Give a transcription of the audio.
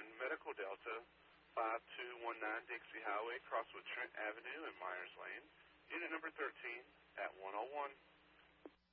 Medical Delta 5219 Dixie Highway, cross with Trent Avenue and Myers Lane. Unit number 13 at 101.